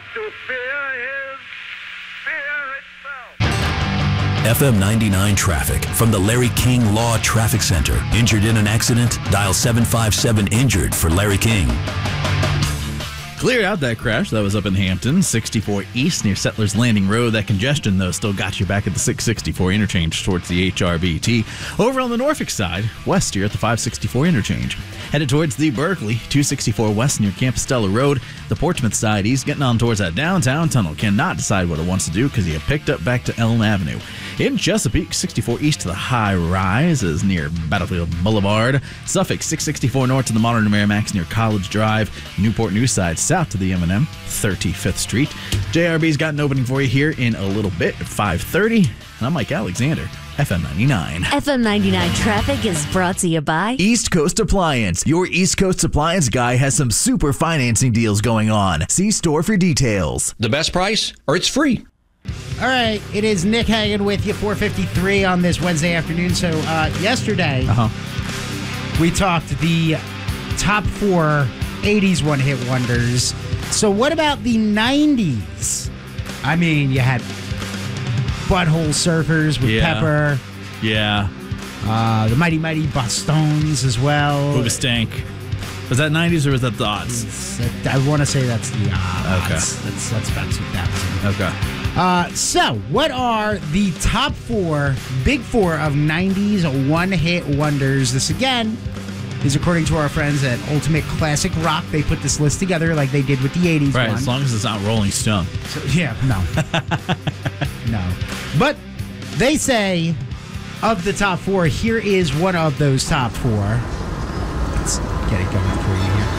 to fear is fear itself. FM 99 traffic from the Larry King Law Traffic Center. Injured in an accident? Dial 757-INJURED for Larry King. Cleared out that crash that was up in Hampton, 64 East near Settlers Landing Road. That congestion, though, still got you back at the 664 interchange towards the HRBT. Over on the Norfolk side, west here at the 564 interchange. Headed towards the Berkeley, 264 west near Campostella Road. The Portsmouth side, he's getting on towards that downtown tunnel. Cannot decide what it wants to do because he had picked up back to Elm Avenue. In Chesapeake, 64 east to the High Rise is near Battlefield Boulevard. Suffolk, 664 north to the Modern Merrimax near College Drive. Newport News side south to the M&M, 35th Street. JRB's got an opening for you here in a little bit at 5:30. And I'm Mike Alexander, FM 99. FM 99 traffic is brought to you by East Coast Appliance. Your East Coast Appliance guy has some super financing deals going on. See store for details. The best price, or it's free. All right, it is Nick hanging with you, 4:53 on this Wednesday afternoon. So yesterday, we talked the top 4 80s one-hit wonders. So what about the 90s? I mean, you had Butthole Surfers with Pepper. Yeah. The Mighty Mighty Bosstones as well. Hoobastank. Was that 90s or was that the odds? I want to say that's the odds. Okay. That's about 2000. Okay. So, what are the top 4, big 4 of 90s one-hit wonders? This, again, is according to our friends at Ultimate Classic Rock. They put this list together like they did with the 80s Right, one. as long as it's not Rolling Stone. So, yeah, no. No. But they say, of the top 4, here is one of those top 4. Let's get it going for you here.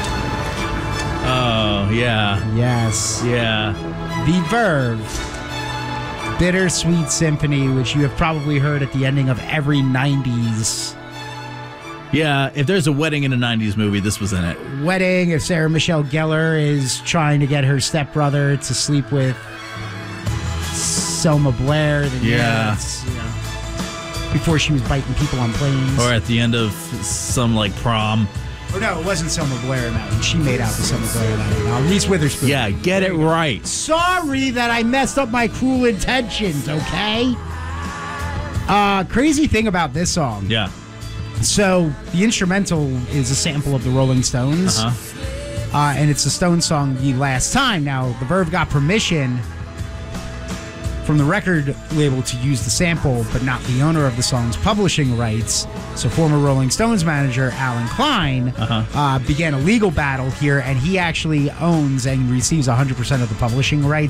Oh, yeah. Yes. Yeah. The Verve, Bittersweet Symphony, which you have probably heard at the ending of every 90s. Yeah, if there's a wedding in a 90s movie, this was in it. Wedding, if Sarah Michelle Gellar is trying to get her stepbrother to sleep with Selma Blair, then it's, before she was biting people on planes. Or at the end of some, prom. Oh, no, it wasn't Selma Blair in that one. She made out with Selma Blair in that one. Reese Witherspoon. Yeah, get it right. Sorry that I messed up my cruel intentions, okay? Crazy thing about this song. Yeah. So, the instrumental is a sample of the Rolling Stones. And it's the Stones song, The Last Time. Now, the Verve got permission from the record label to use the sample, but not the owner of the song's publishing rights. So former Rolling Stones manager Alan Klein began a legal battle here, and he actually owns and receives 100% of the publishing rights